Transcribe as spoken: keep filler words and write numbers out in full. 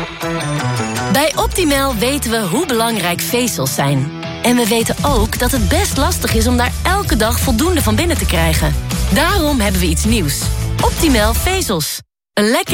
Bij Optimal weten we hoe belangrijk vezels zijn. En we weten ook dat het best lastig is om daar elke dag voldoende van binnen te krijgen. Daarom hebben we iets nieuws. Optimal vezels. Een lekker